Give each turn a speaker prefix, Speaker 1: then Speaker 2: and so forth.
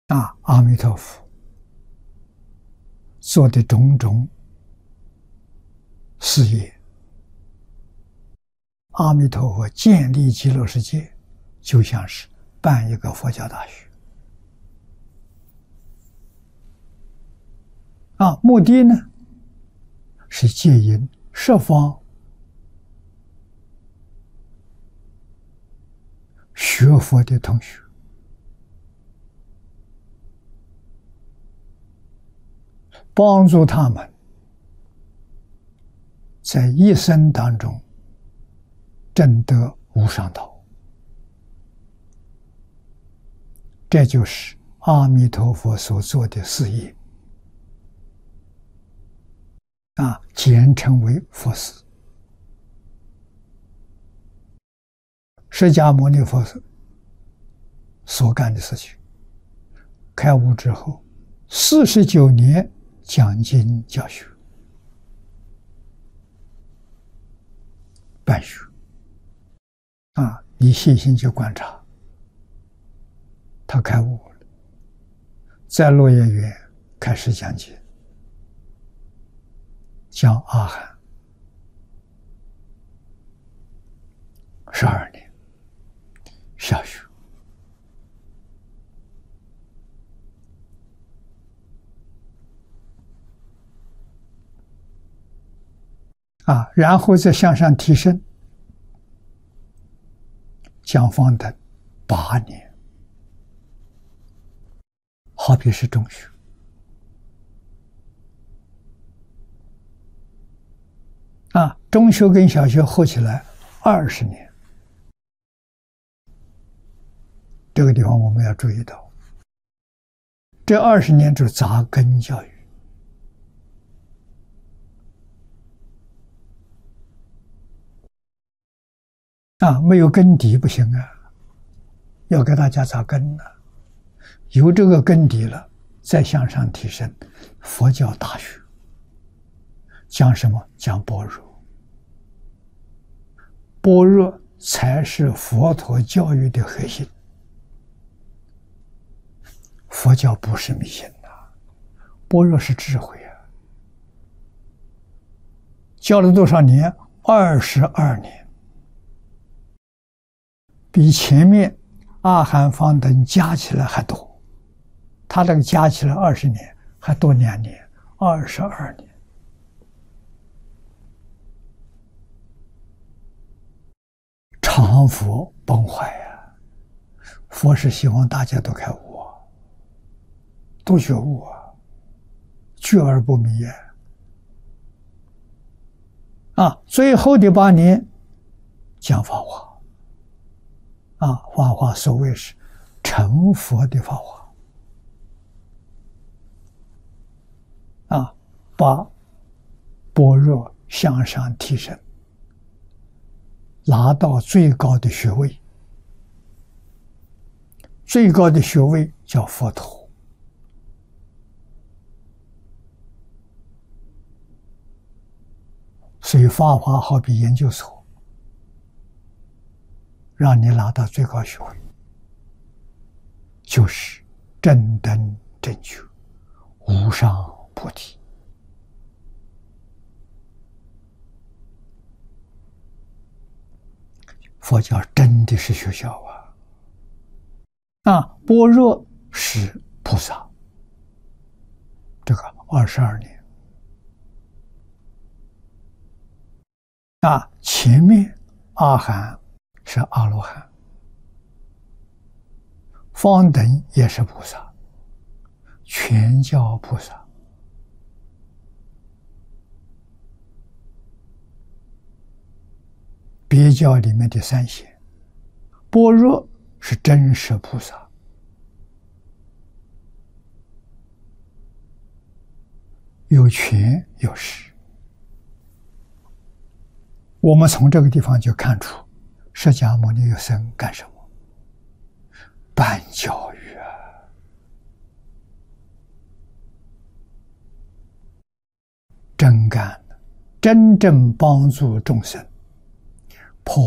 Speaker 1: 阿弥陀佛做的种种事业，阿弥陀佛建立极乐世界，就像是办一个佛教大学。目的呢是戒引十方学佛的同学，帮助他们在一生当中证得无上道。这就是阿弥陀佛所做的事业，简称为佛事。释迦牟尼佛所干的事情，开悟之后49年讲经教学，办学。你细心去观察，他开悟了，在落叶园开始讲解，讲阿含12年下学。然后再向上提升，讲方等8年，好比是中学。中学跟小学合起来20年，这个地方我们要注意到，这20年就是扎根教育。没有根底不行要给大家扎根有这个根底了，再向上提升。佛教大学讲什么？讲般若。般若才是佛陀教育的核心。佛教不是迷信般若是智慧教了多少年？22年，比前面阿含方等加起来还多。他这个加起来20年，还多2年，22年。常佛崩坏佛是希望大家都开悟都觉悟觉而不迷最后的8年讲法华法华所谓是成佛的法华把般若向上提升，拿到最高的学位。最高的学位叫佛陀。所以法华好比研究所，让你拿到最高学位，就是正等正觉无上菩提。佛教真的是学校般若是菩萨，这个22年前面阿含是阿罗汉，方等也是菩萨，全教菩萨。别教里面的3贤，般若是真实菩萨，有权有势。我们从这个地方就看出释迦牟尼有生干什么？办教育真干，真正帮助众生